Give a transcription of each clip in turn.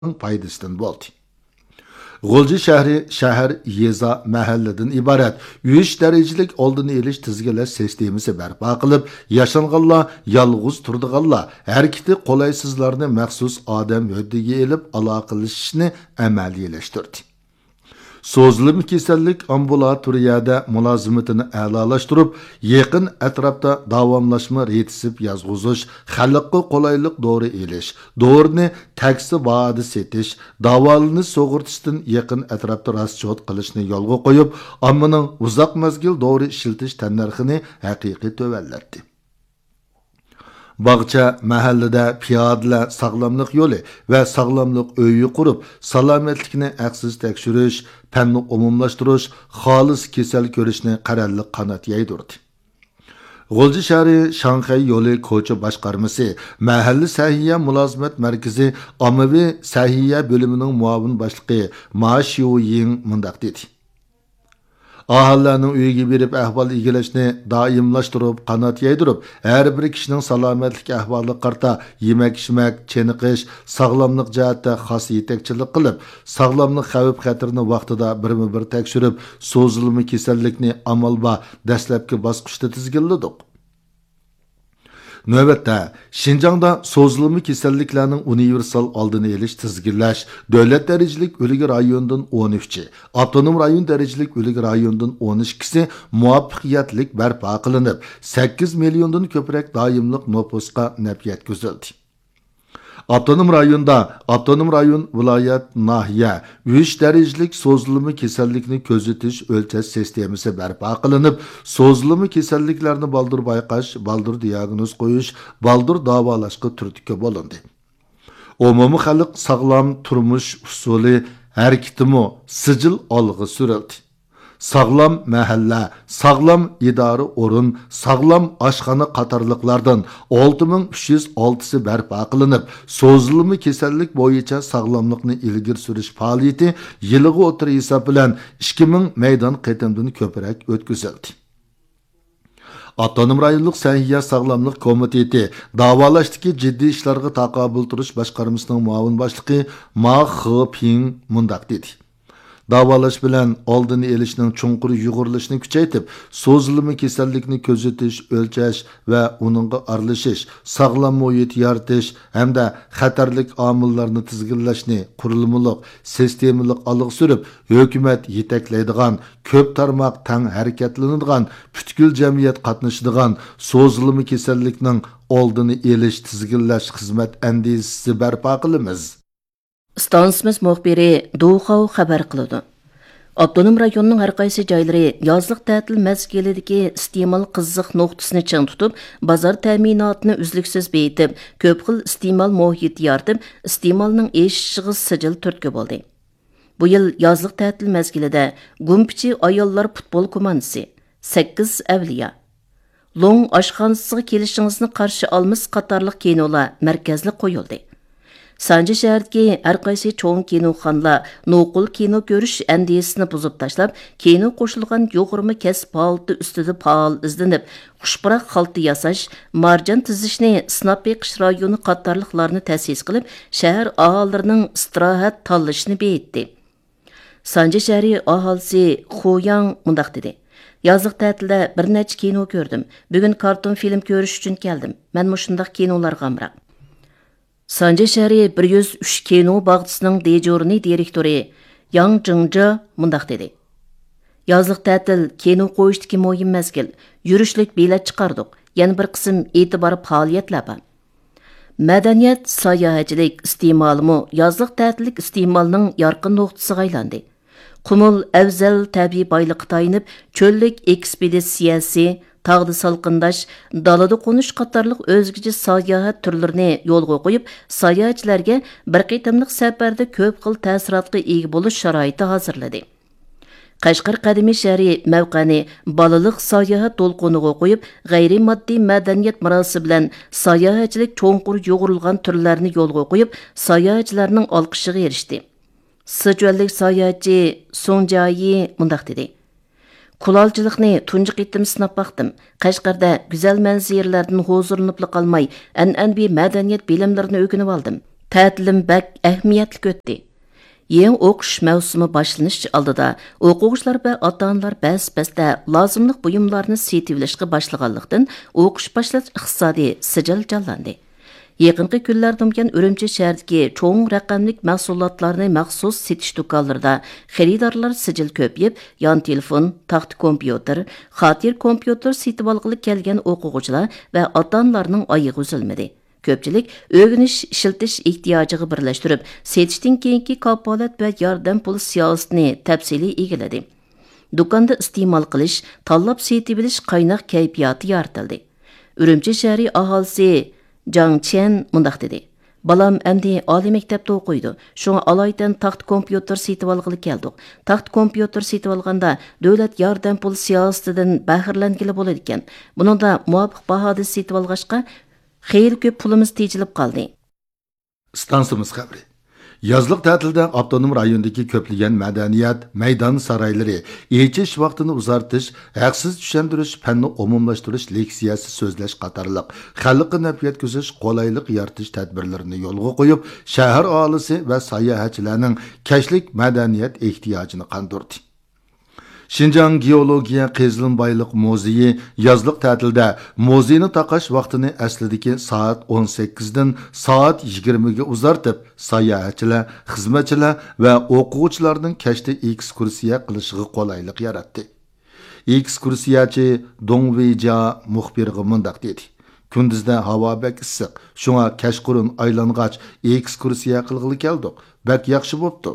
foydasidan bo'ldi. G'ulji shahri shahar, yeza, mahalladan iborat 3 darajalik oldini elish tizginlash sistemasi barpo qilib, yashanganlar, yolg'iz turdiganlar, harakati qolaysizlarni maxsus odam huddiga elib aloqalashishni amaliyalashtirdi. So'zlimi kasallik ambulatoriyada mulozimatini a'lolashtirib, yaqin atrofda davomlashma retsep yozg'izish, xalqqa qulaylik dori elish, dorini taksi va'da setish, davolini sug'urtishdan yaqin atrofda raschot qilishni yo'lga qo'yib, ammoning uzoq mazgil dori ishiltish tannarxini haqiqiy to'vallatdi. Bağça mahallada piyodalar sog'lomlik yo'li va sog'lomlik uyi qurib, salomatlikni aqsiz tekshirish, fanni umumlashtirish, xolis kasal ko'rishni qarorli qanot yaydirdi. G'ulji shahri Shanxay yo'li ko'cha boshqarmasi, mahalliy sahiya mulozimat markazi ommaviy sahiya bo'limining muavin boshlig'i Ma Xiuying mundaq dedi. Ahalining uyiga berib ahvol egilashni doimlashtirib, qanot yaydirib, har bir kishining salomatlik ahvoliga qarta yemak-ichmak, cheniqish, sog'lomlik jihatda xos yetakchilik qilib, sog'lomlik xavf-xatarini vaqtida birma-bir tekshirib, so'zilma kasallikni amalba dastlabki bosqichda tizginladik. Növbətdə, Şinjan'da sozulma kasalliklarning universal oldini elish tizginlash davlat darajalik o'lik rayondan 13, avtonom rayon darajalik o'lik rayondan 12si muvaffaqiyatlik barpo qilinib, 8 milliondan ko'proq doimlik nopusqa naf yetkazildi. Avtonom rayon viloyat nahiya 3 darajalik so'zilma kasallikni kuzatish o'lchash sistemasi barpo qilinib, so'zilma kasalliklarni baldur bayqash, baldur diagnoz qo'yish, baldur davolashga turtki bo'lindi. Umumiy xalq sog'lom turmush usuli harakatimi sijil olg'i surildi. Sağlam mahalla, sağlam idari o'rin, sağlam oshxona qatorliqlardan 6306si barpo qilinib, so'zilma kasallik bo'yicha sog'lomlikni ilgari surish faoliyati yiliga o'tir hisob bilan 2000 maydon qatimdan ko'proq o'tkazildi. Avtonom rayonlik sahiya sog'lomlik komiteti davolashdagi jiddiy ishlarga taqobil turish boshqarmasining muavin boshlig'i Ma Xiping mundaq dedi. Davolash bilan oldini elishning chunqur yug'urilishini kuchaytirib, so'zilma kasallikni kuzatish, o'lchash va uningga aralashish, sog'lom muhit yaratish hamda xatarlik omillarni tizginlashni qurilmaliq, sistemalik olg'a surib, hukumat yetaklaydigan, ko'p tarmoq tang harakatlanadigan, butkul jamiyat qatnashadigan so'zilma kasallikning oldini elish, tizginlash xizmat andizasi barpo qilamiz. Stansimiz muxbiri Duxov xabar qiladi. Avtonom rayonning har qaysi joylari yozliq ta'til mezgilidagi iste'mol qiziq nuqtasini ching tutib, bozor ta'minotini uzluksiz beyitib, ko'p xil iste'mol muhiti yaratib, iste'molning eshishiga sijil turtki bo'ldi. Bu yil yozliq ta'til mezgilida Gumpichi ayollar futbol komandasi 8 avliya Long oshxonasiga kelishingizni qarshi olmiz qatorliq kinolar markazli qo'yildi. Sanji shahardagi har qaysi cho'ng kinoxonlar noqul kino ko'rish andisini buzib tashlab, kino qo'shilgan yo'g'irma kasb faoliyati ustida faol izlanib, xushbiroq xalta yasash, marjon tizishni sinab beqish rayoni qatorliqlarni ta'sis qilib, shahar aholilarining istirohat tanlashini beyitdi. Sanji shahri aholisi Xoyang mundaq dedi. Yazliq ta'tilda bir necha kino ko'rdim. Bugun karton film ko'rish uchun keldim. Men mushundaq kinolarga amraq. Sanji shahri 103 kino bag'chisining dejorni direktori Yang Jingzhe mundaq dedi. Yazliq ta'til kino qo'yishdagi muhim mezgil. Yurishlik bilet chiqardik. Yana bir qism e'tibor faoliyatlar bor. Madaniyat, sayohatchilik iste'molimi yazliq ta'tillik iste'molning yorqin nuqtasiga aylandi. Qumul afzal tabiiy boyliqqa tayinib, cho'llik ekspeditsiyasi, tağda salqindash, dalada qo'nish qatorliq o'zgacha sayohat turlarini yo'lga qo'yib, sayohatchilarga bir qitimliq safarda ko'p xil ta'sirotga ega bo'lish sharoiti hozirladi. Qashqar qadimiy shahri mavqani balaliq sayohat to'lqiniga qo'yib, g'ayri moddiy madaniyat marosi bilan sayohatchilik cho'nqur yo'g'rilgan turlarini yo'lga qo'yib, sayohatchilarning olqishiga erishdi. Sichuanlik sayohatchi Songjayi mundaq dedi. Kulolchilikni tunji qitim sinab baqdim. Qashqarda go'zal manziralardan huzurlanib qolmay, an'anaviy madaniyat bilimlarini o'rganib oldim. Ta'tilim bak ahamiyatli o'tdi. Yeni o'qish mavsumi boshlanish oldida o'quvchilar va ota-onalar bas-basda lozimli buyumlarni setib olishga boshlaganlikdan o'qish boshlash iqtisodiy sijil jonlandi. Yaqinqi kunlardan buyon Urumchi shahridagi cho'ng raqamli mahsulotlarni maxsus setish do'konlarida xaridorlar sijil ko'payib, yon telefon, taxt kompyuter, xotir kompyuter setib olg'ili kelgan o'quvchilar va ota-onalarning oyog'i uzilmadi. Ko'pchilik o'rganish, ishiltish ehtiyojiga birlashtirib, setishdan keyingi kafolat va yordam pul siyosatini tafsiliy egiladi. Do'konda iste'mol qilish, tanlab setib olish qaynoq kayfiyati yaratildi. Urumchi shahri aholisi Jang Chen mundaq dedi. Balam endi oliy maktabda o'qiydi. Shunga alaydan taxt kompyuter setib olg'ili keldik. Taxt kompyuter setib olganda davlat yordam pul siyosatidan bahramlangili bo'ladi ekan. Buningda muvofiq bahoda setib olg'ashqa xeyli ko'p pulimiz tejilib qoldi. Stansimiz xabari. Yazlıq ta'tilda avtonom rayondagi ko'plagan madaniyat, maydon saroylari, echish vaqtini uzartish, haqsiz tushuntirish, fanni umumlashtirish leksiyasi so'zlash qatorliq xalqqa naf yetkazish, qolaylik yaratish tadbirlarini yo'lga qo'yib, shahar aholisi va sayohatchilarning kashlik madaniyat ehtiyojini qondirdi. Şinjan Geologiya Qezilin-Bayliq muzeyi yazlıq ta'tilda muzeyni taqash vaqtini aslidagi soat 18 dan soat 20 ga uzartib, sayohatchilar, xizmatchilar va o'quvchilarning kashda ekskursiya qilishiga qulaylik yaratdi. Ekskursiyachi Dongveja muxbirga mundaq dedi. Kunduzda havo bak issiq, shunga kashqurun aylang'ach ekskursiya qilg'ili keldik. Bak yaxshi bo'pti.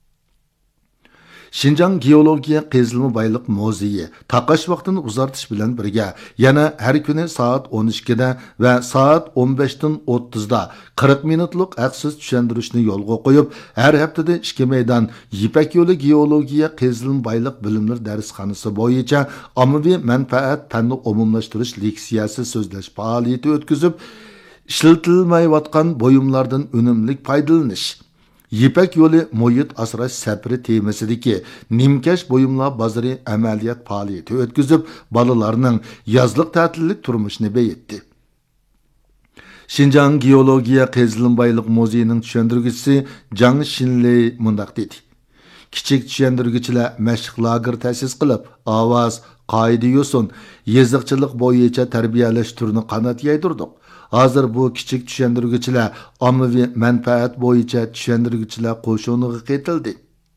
Şinjan Geologiya Qezilin-Bayliq muzeyi taqash vaqtini uzartish bilan birga yana har kuni soat 12 da va soat 15 dan 30 da 40 minutlik haqsiz tushuntirishni yo'lga qo'yib, har haftada 2 maydon Yipak yo'li Geologiya Qezilin-Bayliq bilimlar darsxonasi bo'yicha ommaviy manfaat fanni umumlashtirish leksiyasi so'zlash faoliyati o'tkazib, ishlatilmayotgan buyumlardan unumli foydalanish, Yipak yo'li muhit asrash safari temasidagi nimkash buyumlar bozori amaliyot faoliyati o'tkazib, bolalarning yazliq ta'tillik turmushini beyitdi. Şinjan Geologiya Qezilin-Bayliq muzeyining tushuntirguvchisi Jang Shinley mundaq dedi. Kichik tushuntirguchilar mashq lager ta'sis qilib, ovoz, qoida yo'sin, yeziqchilik bo'yicha tarbiyalash turini qanot yaydirdik. Hozir bu kichik tushuntirguchilar ommaviy manfaat bo'yicha tushuntirguchilar qo'shiniga qo'shildi.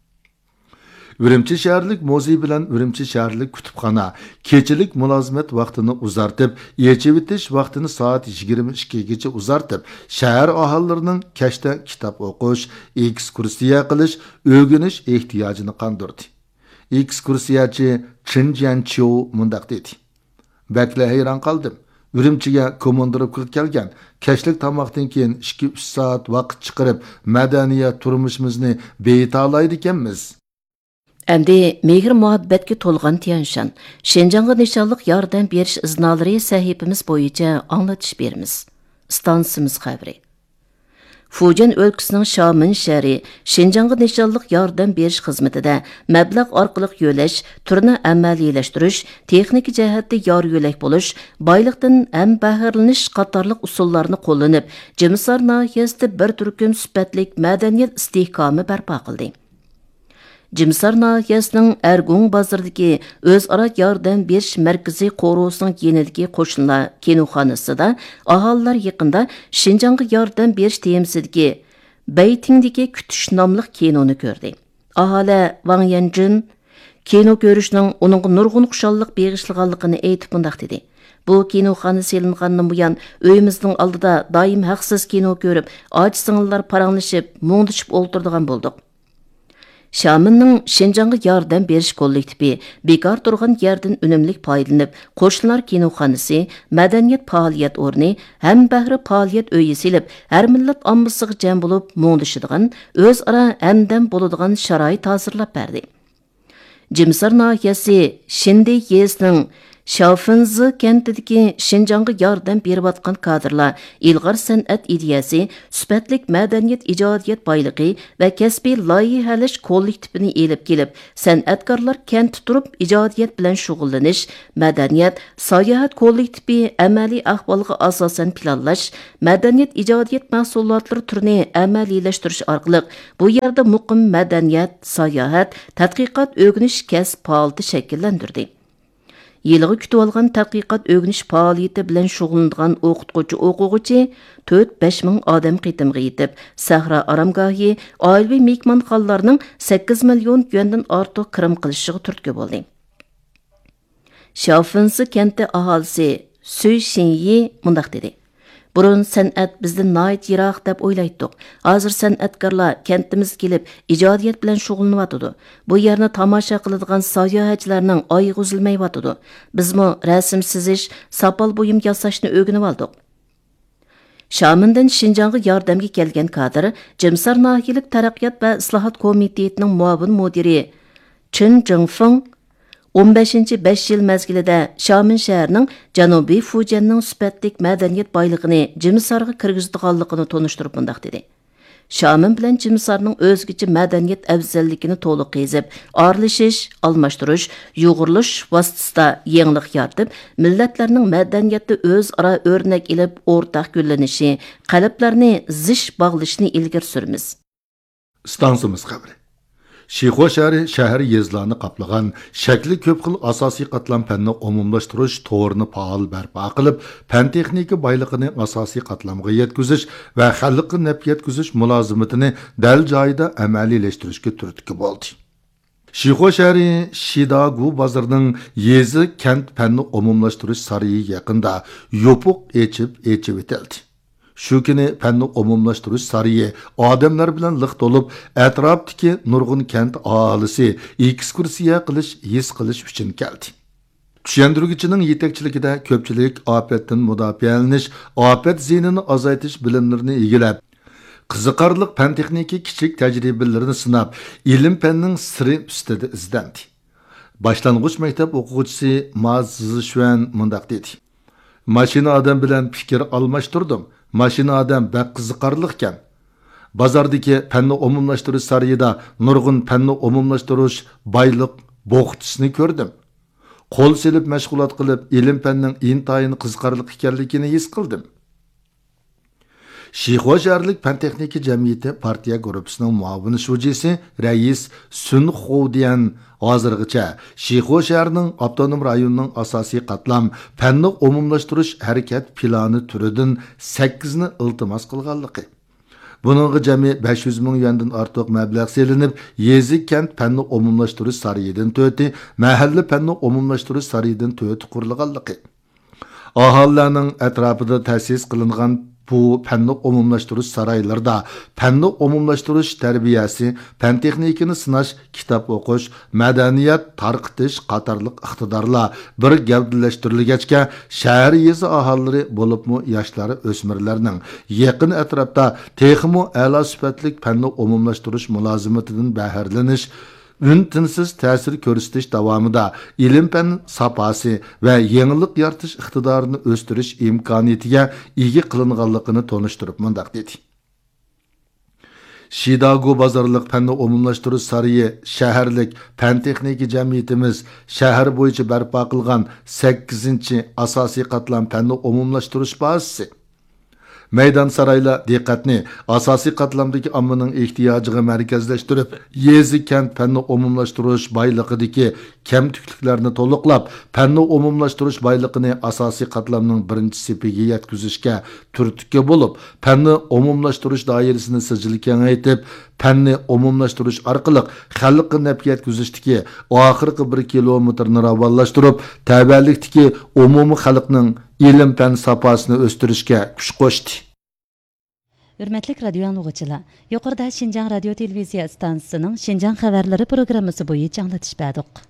Urumchi shaharlik muzey bilan Urumchi shaharlik kutubxona kechilik mulozimat vaqtini uzartib, yechib etish vaqtini soat 22 gacha uzartib, shahar aholilarining kashda kitob o'qish, ekskursiya qilish, o'rganish ehtiyojini qondirdi. Ekskursiyachi Chen Jianqiu mundaq dedi. Bakla hayron qoldim. Urumchiga komandirib kirib kelgan, kashlik tomoqdan keyin 2-3 soat vaqt chiqarib, madaniyat turmushimizni betalaydi ekanmiz. Endi mehr muhabbatga to'lgan Tianshan, Şinjanga nishonliq yordam berish iznolari sahifamiz bo'yicha anglatish beramiz. Stansimiz xabari. Fujian o'lkasining Shamin shahri Şinjanga nishonliq yordam berish xizmatida mablag' orqali yo'lash, turni amaliylashtirish, texnik jihatda yor yo'lak bo'lish, boyliqdan ham bahralanish qatorliq usullarni qo'llanib, Jimisar nahiyasida bir turkum sifatlik madaniyat istehkomi barpo qildi. Jimisar nahiyasining Ergung bozoridagi o'zaro yordam berish markaziy qo'rusining yenidagi qo'shnilar kinoxonasida aholilar yaqinda Şinjanga yordam berish temasidagi Beytingdagi kutish nomli kinoni ko'rdi. Aholi Wang Yanjin kino ko'rishning uning nurg'un xushallik beg'ishlaganligini aytib mundaq dedi. Bu kinoxona selingandan buyon uyimizning oldida doim haqsiz kino ko'rib, och singillar paranglashib, mungdishib o'ltirdigan bo'ldik. Şaminning Şinjanga yordam berish kollektivi bekor turgan yerdan unumli foydalanib, qo'shnilar kinoxonasi, madaniyat faoliyat o'rni, ham bahri faoliyat uyi silib, har millat ommasiga jam bo'lib, mungdishadigan, o'zaro hamdam bo'ladigan sharoit hozirlab berdi. Jimisar nahiyasi Shindi yezning Şafinzi kentidagi Şinjanğa yordam berayotgan kadrlar ilg'or san'at ideyasi, sifatlik madaniyat ijodiyat boyligi va kasbiy loyihalash kollektivini elib kelib, san'atkorlar kentda turib ijodiyat bilan shug'ullanish, madaniyat, sayohat kollektivi amaliy ahvolga asosan planlash, madaniyat ijodiyat mahsulotlari turini amaliylashtirish orqali bu yerda muqim madaniyat, sayohat, tadqiqot, o'rganish kasb faoliyati shakllantirdi. Yılғы kütüp alğan tədqiqat öğreniş fəaliyyəti bilan şug'ullanğan o'quvchi 4-5 ming odam qitimga yetib, Sahra aramgohi oilaviy mehmonxonalarning 8 million yuandan ortiq kirim qilishiga turtki bo'ldi. Shaofinsi kenti aholisi Sui Xinyi mundaq dedi: Burun san'at bizdan nayt yiroq deb o'ylaydik. Hozir san'atkorlar kentimizga kelib, ijodiyat bilan shug'ullanyotdi. Bu yerni tomosha qiladigan sayohatchilarning oyog'i uzilmayotdi. Bizmi rasm sizish, sopol buyum yasashni o'rganib oldik. Şamindan Şinjanğa yordamga kelgan kadr Jimsar nahiyalik taraqqiyot va islohot komitetining muavin mudiri Chen Jingfeng 15-5 yil mezgilida Şamin shahrining Janubiy Fujianning sifatlik madaniyat boyligini Jimsarga kirgizdiganligini tonishtirib mundaq dedi. Şamin bilan Jimsarning o'zgacha madaniyat afzalligini to'liq qezib, orlishish, almashtirish, yo'g'irlish vositasida yangilik yaratib, millatlarning madaniyatda o'zaro o'rnak ilib o'rtaq gullanishi, qalblarni zish bog'lashni ilgari suramiz. Stansimiz xabari. Şixo shahri shahar yezlarni qaplagan shakli ko'p xil asosiy qatlam fanni umumlashtirish to'g'rini faol barpo qilib, fan texnika boyligini asosiy qatlamga yetkazish va xalqqa naf yetkazish mulozimatini dal joyida amaliylashtirish turtki bo'ldi. Şixo shahri Shidagu bozorining yezi kent fanni umumlashtirish sarayi yaqinda yopiq echib etildi. Shu kuni fanni umumlashtirish sarayi odamlar bilan liq to'lib, atrofdagi nurg'un kent aholisi ekskursiya qilish, his qilish uchun keldi. Tushuntiruvchining yetakchiligida ko'pchilik ofatdan mudofialanish, ofat zinini azaytish bilimlarini egallab, qiziqarliq fan texnika kichik tajribalarini sinab, ilm-fanning siri ustida izlandi. Boshlang'ich maktab o'quvchisi Ma Zishwan mundaq dedi: Mashina odam bilan fikr almashtirdim. Mashina odam bak qiziqarliqkan. Bozordagi fanni umumlashtirish sarayida nurg'un fanni umumlashtirish boyliq bo'xtisini ko'rdim. Qo'l silib mashg'ulot qilib, ilm-fanning intayin qiziqarliq ekanligini his qildim. Şixo shaharlik fan texnika jamiyati partiya guruhisining muavin shujisi rais Sun Xodian hozirgacha Şixo shahrining avtonom rayonining asosiy qatlam fanni umumlashtirish harakat plani turidan 8 ni iltimos qilganligi. Buningga jami 500 ming yuandan ortiq mablag' selinib, Yezik kent fanni umumlashtirish sarayidan 4, mahalla fanni umumlashtirish sarayidan 4 qurilganligi. Aholining atrofida ta'sis qilingan bu fanni umumlashtirish saraylarda fanni umumlashtirish tarbiyasi, fan texnikani sinash, kitob o'qish, madaniyat tarqitish qatorliq iqtidorlar bir gavdalashtirilgachga shahar yezi aholilari bo'libmi yoshlari o'smirlarning yaqin atrofda texmo a'lo sifatli fanni umumlashtirish mulozimatidan bahrlanish, ün-tinsiz ta'sir ko'rsatish davomida ilm-fan sapasi va yangilik yaratish iqtidorini o'stirish imkoniyatiga ega qilinganligini tonishtirib mundaq dedi. Shidagu bozorliq fanni umumlashtirish sarayi shaharlik fan texnika jamiyatimiz shahar bo'yicha barpo qilgan 8-chi asosiy qatlam fanni umumlashtirish bazasi. Meydan sarayla diqqatni asosiy qatlamdagi ommaning ehtiyojiga markazlashtirib, Yezik kent fanni umumlashtirish boyligidagi kamtukliklarni to'liqlab, fanni umumlashtirish boyligini asosiy qatlamning birinchi sepiga yetkazishga turtki bo'lib, fanni umumlashtirish doirasini sijil kengaytib, fanni umumlashtirish orqali xalqqa naf yetkazishdagi oxirgi 1 kilometrni ravallashtirib, tabiatlikdagi umumiy xalqning ilm-fan sapasini o'stirishga kuch qo'shdi. Hürmetlik radyo anlıqçılar, yuqorida Şinjan radio televiziya stansiyasining Şinjan xabarlari programmasi bo'yicha anglatish berdik.